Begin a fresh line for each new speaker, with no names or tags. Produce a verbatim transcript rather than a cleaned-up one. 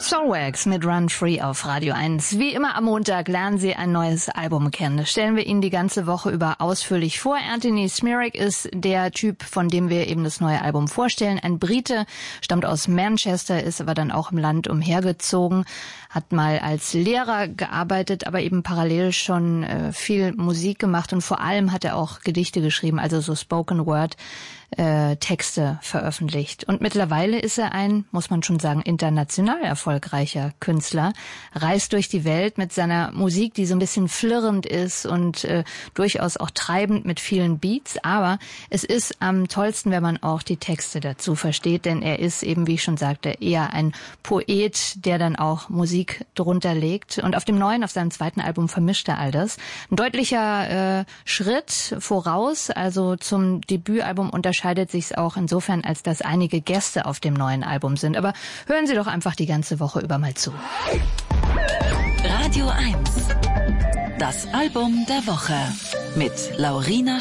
Soulwax mit Run Free auf Radio eins. Wie immer am Montag lernen Sie ein neues Album kennen. Das stellen wir Ihnen die ganze Woche über ausführlich vor. Anthony Smyrick ist der Typ, von dem wir eben das neue Album vorstellen. Ein Brite, stammt aus Manchester, ist aber dann auch im Land umhergezogen, hat mal als Lehrer gearbeitet, aber eben parallel schon äh, viel Musik gemacht und vor allem hat er auch Gedichte geschrieben, also so Spoken Word Äh, Texte veröffentlicht. Und mittlerweile ist er ein, muss man schon sagen, international erfolgreicher Künstler, reist durch die Welt mit seiner Musik, die so ein bisschen flirrend ist und äh, durchaus auch treibend mit vielen Beats. Aber es ist am tollsten, wenn man auch die Texte dazu versteht, denn er ist eben, wie ich schon sagte, eher ein Poet, der dann auch Musik drunter legt. Und auf dem neuen, auf seinem zweiten Album vermischt er all das. Ein deutlicher äh, Schritt voraus, also zum Debütalbum unterscheidet sich auch insofern, als dass einige Gäste auf dem neuen Album sind. Aber hören Sie doch einfach die ganze Woche über mal zu.
Radio eins. Das Album der Woche mit Laurina